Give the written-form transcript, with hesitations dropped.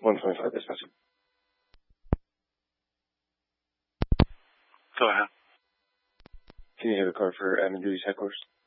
125 dispatch. Go ahead. Can you have a card for admin duties headquarters?